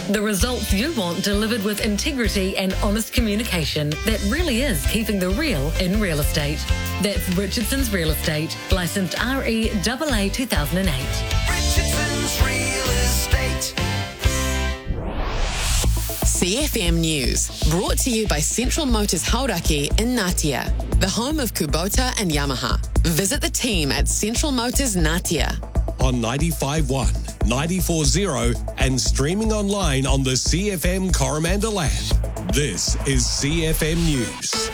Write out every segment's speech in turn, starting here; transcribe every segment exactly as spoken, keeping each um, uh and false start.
The results you want delivered with integrity and honest communication that really is keeping the real in real estate. That's Richardson's Real Estate, licensed R E A A two thousand eight. Richardson's Real Estate. C F M News, brought to you by Central Motors Hauraki in Ngatea, the home of Kubota and Yamaha. Visit the team at Central Motors Ngatea. On ninety-five point one, ninety-four point zero and streaming online on the C F M Coromandel app. This is C F M News.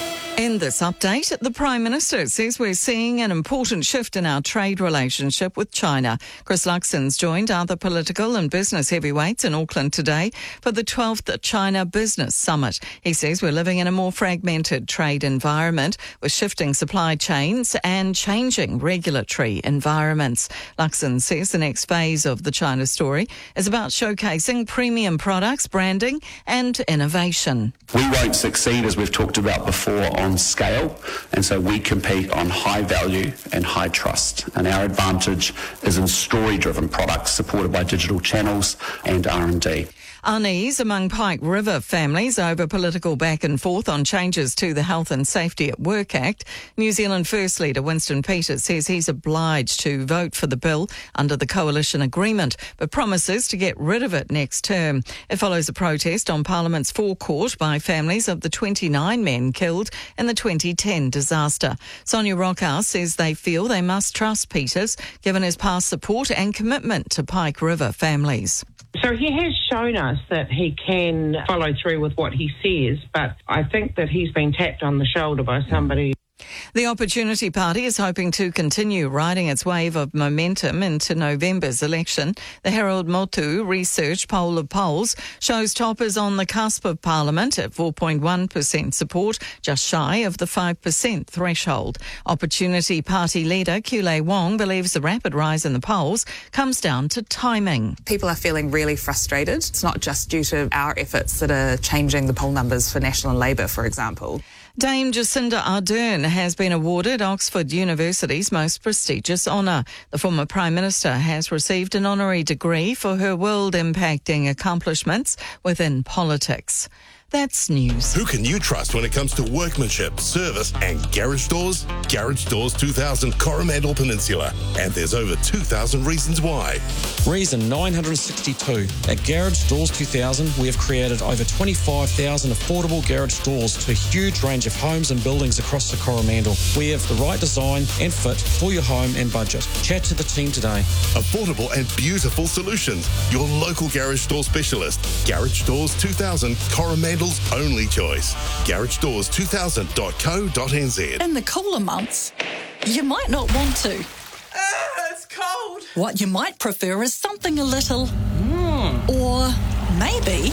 In this update, the Prime Minister says we're seeing an important shift in our trade relationship with China. Chris Luxon's joined other political and business heavyweights in Auckland today for the twelfth China Business Summit. He says we're living in a more fragmented trade environment with shifting supply chains and changing regulatory environments. Luxon says the next phase of the China story is about showcasing premium products, branding and innovation. We won't succeed, as we've talked about before, on scale, and so we compete on high value and high trust. And our advantage is in story-driven products supported by digital channels and R and D. Unease among Pike River families over political back and forth on changes to the Health and Safety at Work Act. New Zealand First Leader Winston Peters says he's obliged to vote for the bill under the coalition agreement, but promises to get rid of it next term. It follows a protest on Parliament's forecourt by families of the twenty-nine men killed in the twenty ten disaster. Sonia Rockhouse says they feel they must trust Peters, given his past support and commitment to Pike River families. So he has shown us that he can follow through with what he says, but I think that he's been tapped on the shoulder by somebody. The Opportunity Party is hoping to continue riding its wave of momentum into November's election. The Harold Motu Research poll of polls shows toppers on the cusp of Parliament at four point one percent support, just shy of the five percent threshold. Opportunity Party leader Kule Wong believes the rapid rise in the polls comes down to timing. People are feeling really frustrated. It's not just due to our efforts that are changing the poll numbers for National and Labour, for example. Dame Jacinda Ardern has been awarded Oxford University's most prestigious honour. The former Prime Minister has received an honorary degree for her world-impacting accomplishments within politics. That's news. Who can you trust when it comes to workmanship, service and garage doors? Garage Doors two thousand Coromandel Peninsula. And there's over two thousand reasons why. Reason nine hundred sixty-two. At Garage Doors two thousand, we have created over twenty-five thousand affordable garage doors to a huge range of homes and buildings across the Coromandel. We have the right design and fit for your home and budget. Chat to the team today. Affordable and beautiful solutions. Your local garage door specialist. Garage Doors two thousand, Coromandel's only choice. garage doors two thousand dot co dot n z. In the cooler months, you might not want to. Ah, it's cold. What you might prefer is something a little... Mm. Or maybe...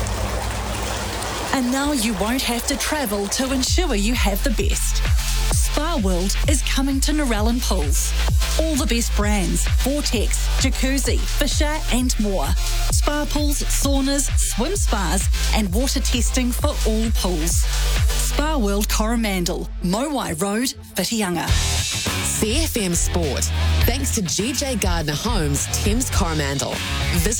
And now you won't have to travel to ensure you have the best. Spa World is coming to Narellan Pools. All the best brands, Vortex, Jacuzzi, Fisher and more. Spa pools, saunas, swim spas and water testing for all pools. Spa World Coromandel, Mowai Road, Whitianga. C F M Sport, thanks to G J Gardner Homes, Thames Coromandel. Visit